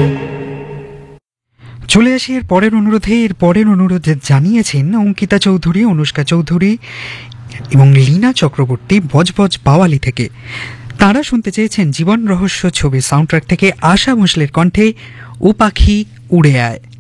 চলে আসি এর পরের অনুরোধে জানিয়েছেন অঙ্কিতা চৌধুরী, অনুষ্কা চৌধুরী এবং লীনা চক্রবর্তী বজবজ বাওয়ালি থেকে। তারা শুনতে চেয়েছেন জীবন রহস্য ছবির সাউন্ডট্র্যাক থেকে আশা ভোঁসলের কণ্ঠে ও পাখি উড়ে আয়।